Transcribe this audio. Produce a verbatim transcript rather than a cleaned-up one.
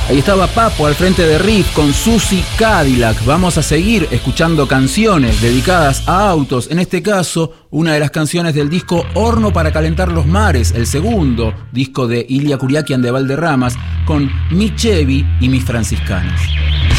Ahí estaba Papo al frente de Riff con Susie Cadillac. Vamos a seguir escuchando canciones dedicadas a autos. En este caso, una de las canciones del disco Horno para calentar los mares, el segundo disco de Ilia Kuriakian de Valderramas, con Mi Chevy y Mis Franciscanas.